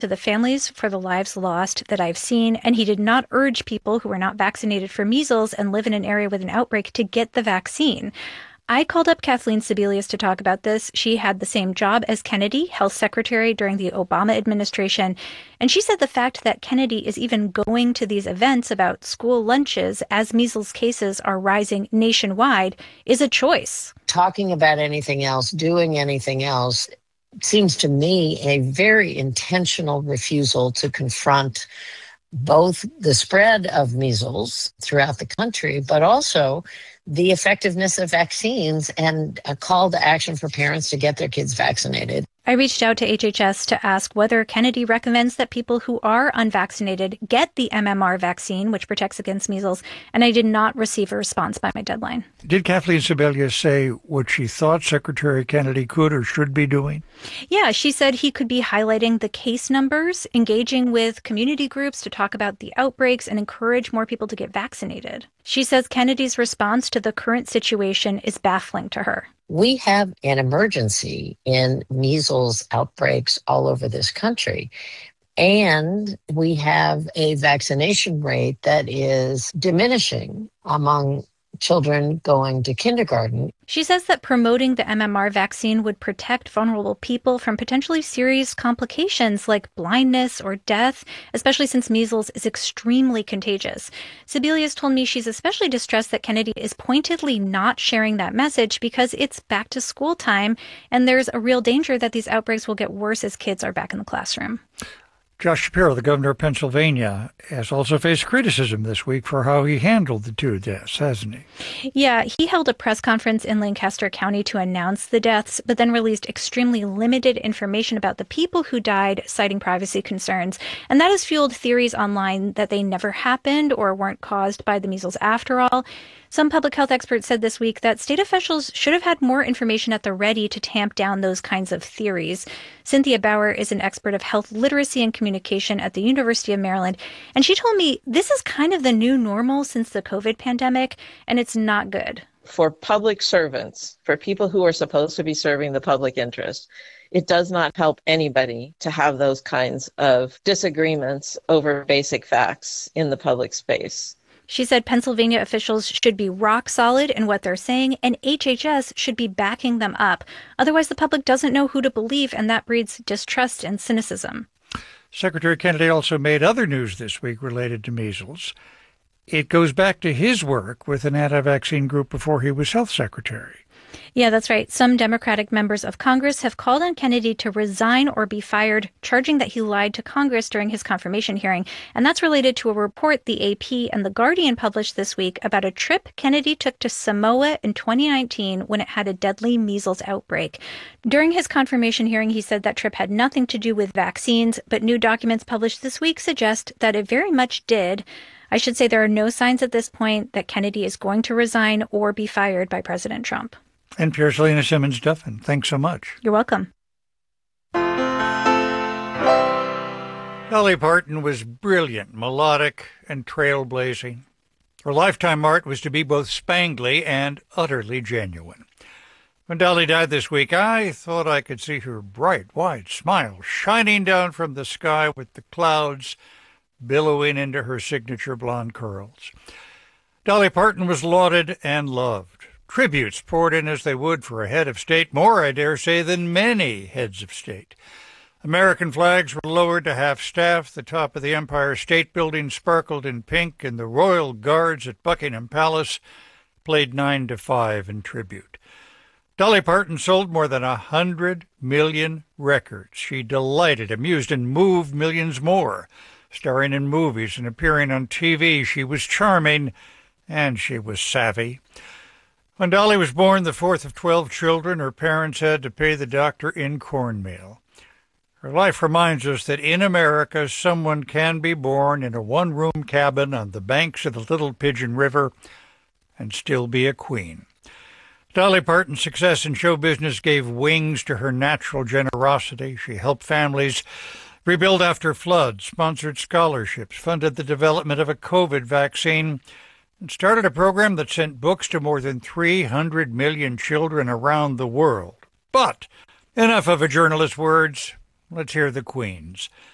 to the families for the lives lost that I've seen, and he did not urge people who were not vaccinated for measles and live in an area with an outbreak to get the vaccine. I called up Kathleen Sebelius to talk about this. She had the same job as Kennedy, health secretary during the Obama administration. And she said the fact that Kennedy is even going to these events about school lunches as measles cases are rising nationwide is a choice. Talking about anything else, doing anything else, seems to me a very intentional refusal to confront both the spread of measles throughout the country, but also the effectiveness of vaccines and a call to action for parents to get their kids vaccinated. I reached out to HHS to ask whether Kennedy recommends that people who are unvaccinated get the MMR vaccine, which protects against measles, and I did not receive a response by my deadline. Did Kathleen Sebelius say what she thought Secretary Kennedy could or should be doing? Yeah, she said he could be highlighting the case numbers, engaging with community groups to talk about the outbreaks, and encourage more people to get vaccinated. She says Kennedy's response to the current situation is baffling to her. We have an emergency in measles outbreaks all over this country. And we have a vaccination rate that is diminishing among children going to kindergarten. She says that promoting the MMR vaccine would protect vulnerable people from potentially serious complications like blindness or death, especially since measles is extremely contagious. Sebelius told me she's especially distressed that Kennedy is pointedly not sharing that message because it's back to school time, and there's a real danger that these outbreaks will get worse as kids are back in the classroom. Josh Shapiro, the governor of Pennsylvania, has also faced criticism this week for how he handled the two deaths, hasn't he? Yeah, he held a press conference in Lancaster County to announce the deaths, but then released extremely limited information about the people who died, citing privacy concerns. And that has fueled theories online that they never happened or weren't caused by the measles after all. Some public health experts said this week that state officials should have had more information at the ready to tamp down those kinds of theories. Cynthia Bauer is an expert of health literacy and communication at the University of Maryland, and she told me this is kind of the new normal since the COVID pandemic, and it's not good. For public servants, for people who are supposed to be serving the public interest, it does not help anybody to have those kinds of disagreements over basic facts in the public space. She said Pennsylvania officials should be rock solid in what they're saying, and HHS should be backing them up. Otherwise, the public doesn't know who to believe, and that breeds distrust and cynicism. Secretary Kennedy also made other news this week related to measles. It goes back to his work with an anti-vaccine group before he was health secretary. Yeah, that's right. Some Democratic members of Congress have called on Kennedy to resign or be fired, charging that he lied to Congress during his confirmation hearing. And that's related to a report the AP and The Guardian published this week about a trip Kennedy took to Samoa in 2019 when it had a deadly measles outbreak. During his confirmation hearing, he said that trip had nothing to do with vaccines, but new documents published this week suggest that it very much did. I should say there are no signs at this point that Kennedy is going to resign or be fired by President Trump. NPR's Lena Simmons-Duffin, thanks so much. You're welcome. Dolly Parton was brilliant, melodic, and trailblazing. Her lifetime art was to be both spangly and utterly genuine. When Dolly died this week, I thought I could see her bright, wide smile shining down from the sky with the clouds billowing into her signature blonde curls. Dolly Parton was lauded and loved. Tributes poured in as they would for a head of state, more, I dare say, than many heads of state. American flags were lowered to half-staff, the top of the Empire State Building sparkled in pink, and the Royal Guards at Buckingham Palace played 9 to 5 in tribute. Dolly Parton sold more than 100 million records. She delighted, amused, and moved millions more. Starring in movies and appearing on TV, she was charming, and she was savvy. When Dolly was born, the fourth of 12 children, her parents had to pay the doctor in cornmeal. Her life reminds us that in America, someone can be born in a one-room cabin on the banks of the Little Pigeon River and still be a queen. Dolly Parton's success in show business gave wings to her natural generosity. She helped families rebuild after floods, sponsored scholarships, funded the development of a COVID vaccine, and started a program that sent books to more than 300 million children around the world. But enough of a journalist's words. Let's hear the Queen's.